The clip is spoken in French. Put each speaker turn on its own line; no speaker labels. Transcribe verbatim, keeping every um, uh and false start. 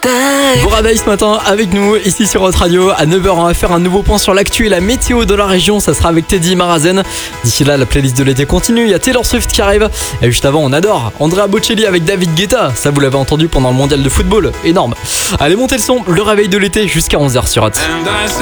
Vous réveillez ce matin avec nous ici sur Hot Radio. À neuf heures, on va faire un nouveau point sur l'actu et la météo de la région. Ça sera avec Teddy Marazen. D'ici là, la playlist de l'été continue. Il y a Taylor Swift qui arrive. Et juste avant, on adore Andrea Bocelli avec David Guetta. Ça, vous l'avez entendu pendant le mondial de football. Énorme. Allez, montez le son. Le réveil de l'été jusqu'à onze heures sur Hot.